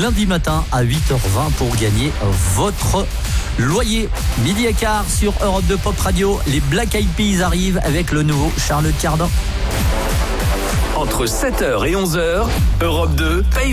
lundi matin à 8h20 pour gagner votre loyer. Midi et quart sur Europe 2 Pop Radio. Les Black Eyed Peas arrivent avec le nouveau Charlotte Cardin. Entre 7h et 11h, Europe 2 paye